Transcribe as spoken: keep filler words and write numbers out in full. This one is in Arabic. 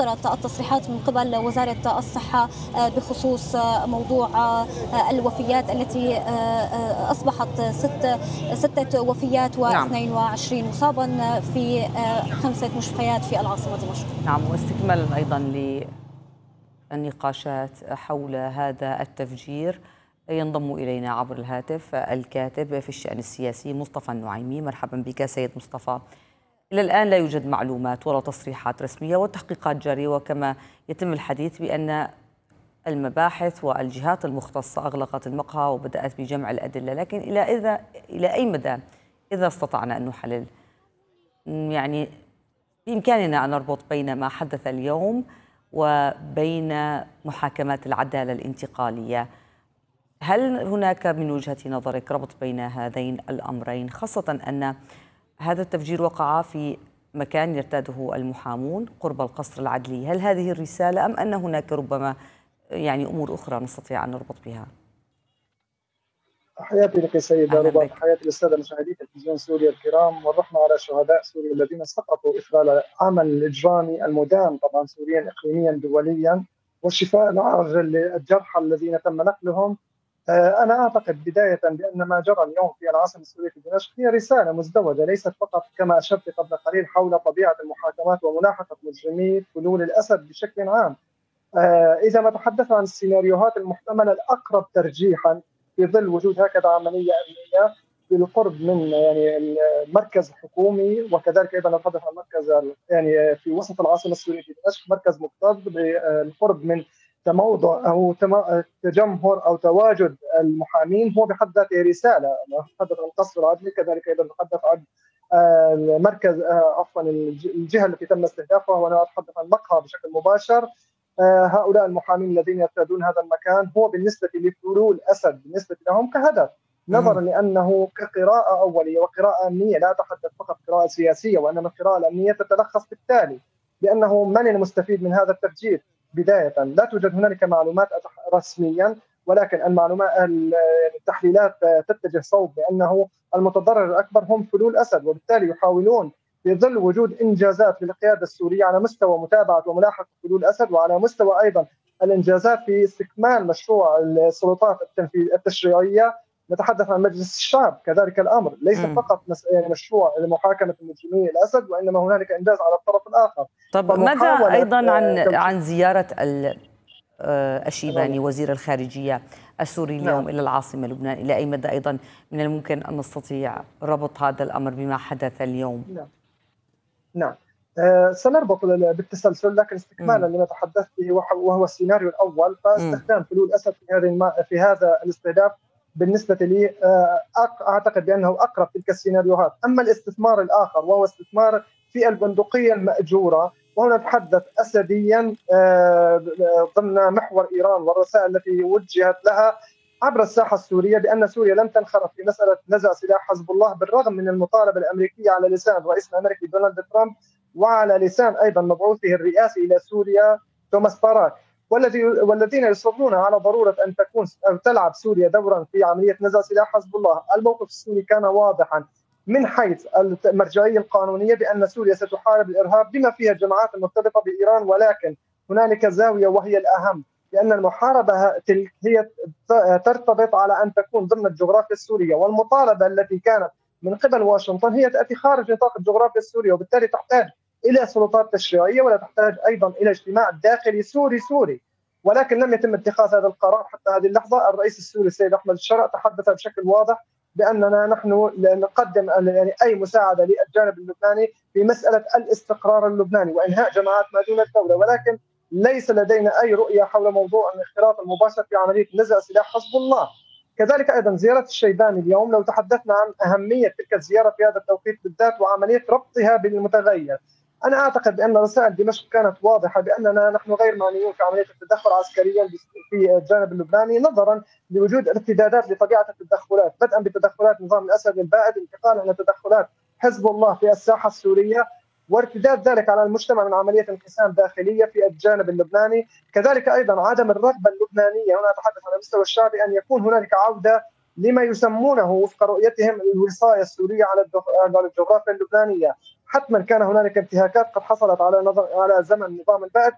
صدرت التصريحات من قبل وزارة الصحة بخصوص موضوع الوفيات التي أصبحت ست ستة وفيات نعم. واثنين وعشرين مصابا في خمسة مستشفيات في العاصمة دمشق. نعم، واستكمالا أيضا للنقاشات حول هذا التفجير ينضم إلينا عبر الهاتف الكاتب في الشأن السياسي مصطفى النعيمي. مرحبا بك سيد مصطفى. إلى الآن لا يوجد معلومات ولا تصريحات رسمية والتحقيقات جارية، وكما يتم الحديث بأن المباحث والجهات المختصة أغلقت المقهى وبدأت بجمع الأدلة، لكن إلى إذا إلى أي مدى إذا استطعنا أن نحلل يعني بإمكاننا أن نربط بين ما حدث اليوم وبين محاكمات العدالة الانتقالية؟ هل هناك من وجهة نظرك ربط بين هذين الأمرين، خاصة أن هذا التفجير وقع في مكان يرتاده المحامون قرب القصر العدلي؟ هل هذه الرسالة أم أن هناك ربما يعني أمور أخرى نستطيع أن نربط بها؟ تحياتي لك سيدة أهلا ربا، بك. تحياتي للسادة مشاهدي تلفزيون سوريا الكرام، والرحمة على شهداء سوريا الذين سقطوا إثر العمل الإجرامي المدان طبعا سوريا إقليميا دوليا، والشفاء العاجل للجرحى الذين تم نقلهم. أنا أعتقد بداية بأن ما جرى اليوم في العاصمة السورية في دمشق هي رسالة مزدوجة، ليست فقط كما أشرت قبل قليل حول طبيعة المحاكمات وملاحقة مجرمي فلول الأسد بشكل عام. إذا ما تحدثنا عن السيناريوهات المحتملة الأقرب ترجيحا في ظل وجود هكذا عملية أمنية بالقرب من يعني المركز الحكومي، وكذلك أيضا نتحدث عن مركز يعني في وسط العاصمة السورية في دمشق، مركز مكتظ بالقرب من تموضع أو تجمهر أو تواجد المحامين، هو بحد ذاته رسالة. نتحدث عن القصر العدلي، كذلك أيضا نتحدث عن المركز عفوا الجهة التي تم استهدافها، وأنا أتحدث عن مقهى بشكل مباشر. هؤلاء المحامين الذين يرتادون هذا المكان هو بالنسبة لفلول أسد بالنسبة لهم كهدف، نظرا لأنه كقراءة أولية وقراءة أمنية، لا أتحدث فقط قراءة سياسية، وإنما القراءة الأمنية تتلخص بالتالي بأنه من المستفيد من هذا التفجير. بداية لا توجد هنالك معلومات رسميا، ولكن المعلومات التحليلات تتجه صوب بأنه المتضرر الأكبر هم فلول أسد، وبالتالي يحاولون في ظل وجود إنجازات للقيادة السورية على مستوى متابعة وملاحقة فلول أسد، وعلى مستوى أيضا الإنجازات في استكمال مشروع السلطات التشريعية. نتحدث عن مجلس الشعب كذلك الأمر، ليس مم. فقط يعني مشروع لمحاكمة المجرمين الأسد، وإنما هنالك إنجاز على الطرف الآخر. طب ماذا أيضا عن عن زيارة الشيباني نعم. وزير الخارجية السوري اليوم نعم. إلى العاصمة لبنان؟ إلى أي مدى أيضا من الممكن أن نستطيع ربط هذا الأمر بما حدث اليوم؟ نعم. نعم. آه سنربط بالتسلسل، لكن استكمالا لما تحدثت به وهو السيناريو الأول، فاستخدام فلول أسد في هذه في هذا الاستهداف بالنسبة لي آه أعتقد بأنه أقرب تلك السيناريوهات. أما الاستثمار الآخر وهو استثمار في البندقية المأجورة، وهنا نتحدث أسديا آه ضمن محور إيران والرسائل التي وجهت لها عبر الساحة السورية بأن سوريا لم تنخرط في مسألة نزع سلاح حزب الله، بالرغم من المطالبة الأمريكية على لسان رئيس الأمريكي دونالد ترامب، وعلى لسان أيضا مبعوثه الرئاسي إلى سوريا توماس باراك، والذي والذين يصرون على ضرورة أن تكون أو تلعب سوريا دورا في عملية نزع سلاح حزب الله. الموقف السوري كان واضحا من حيث المرجعية القانونية بأن سوريا ستحارب الإرهاب بما فيها الجماعات المرتبطة بإيران، ولكن هنالك زاوية وهي الأهم، لأن المحاربة تلك هي ترتبط على أن تكون ضمن الجغرافيا السورية، والمطالبة التي كانت من قبل واشنطن هي تأتي خارج نطاق الجغرافيا السورية، وبالتالي تحتاج إلى سلطات تشريعية ولا تحتاج أيضا إلى اجتماع داخلي سوري سوري. ولكن لم يتم اتخاذ هذا القرار حتى هذه اللحظة. الرئيس السوري السيد أحمد الشرع تحدث بشكل واضح بأننا نحن نقدم يعني أي مساعدة للجانب اللبناني في مسألة الاستقرار اللبناني وإنهاء جماعات ما دون الدولة، ولكن ليس لدينا أي رؤية حول موضوع الاختلاط المباشر في عملية نزع سلاح حزب الله. كذلك أيضا زيارة الشيباني اليوم، لو تحدثنا عن أهمية تلك الزيارة في هذا التوقيت بالذات وعملية ربطها بالمتغير، أنا أعتقد بأن رسائل دمشق كانت واضحة بأننا نحن غير معنيون في عملية التدخل عسكريا في الجانب اللبناني، نظرا لوجود ارتدادات لطبيعة التدخلات، بدءا بتدخلات نظام الأسد البائد، انتقالا إلى تدخلات حزب الله في الساحة السورية، وارتداد ذلك على المجتمع من عملية انقسام داخلية في الجانب اللبناني. كذلك أيضا عدم الرغبة اللبنانية، هنا أتحدث على المستوى الشعبي، أن يكون هنالك عودة لما يسمونه وفق رؤيتهم الوصاية السورية على الجغرافيا اللبنانية. حتما كان هنالك انتهاكات قد حصلت على نظر على زمن نظام البائد،